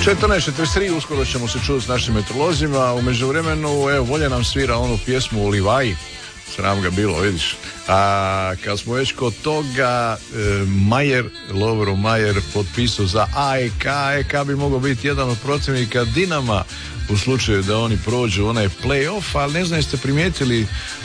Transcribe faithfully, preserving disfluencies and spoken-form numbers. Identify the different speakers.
Speaker 1: četrnaest četrdeset tri, uskoro ćemo se čuti s našim meteorolozima. U međuvremenu, evo, Volja nam svira onu pjesmu o Livaji. Sram ga bilo, vidiš. A kad smo već kod toga, e, Majer, Lovro Majer potpisao za A E K. A E K bi mogao biti jedan od protivnika Dinama u slučaju da oni prođu onaj play-off, ali ne znam jeste primijetili